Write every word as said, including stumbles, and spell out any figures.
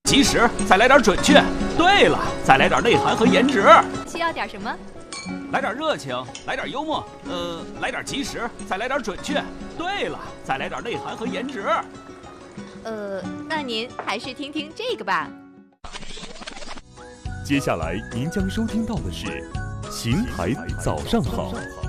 及时，再来点准确。对了，再来点内涵和颜值。 需要点什么？ 来点热情，来点幽默，呃，来点及时，再来点准确。对了，再来点内涵和颜值。 呃，那您还是听听这个吧。 接下来您将收听到的是《邢台早上好》。